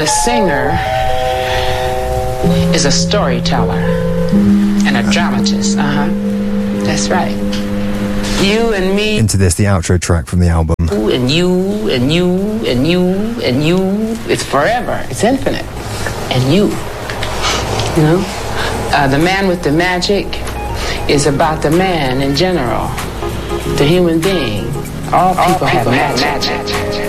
The singer is a storyteller and a dramatist. That's right. You and me. Into this, the outro track from the album. And you, and you, and you, and you. It's forever. It's infinite. And you. You know? The Man with the Magic is about the man in general. The human being. All people have magic.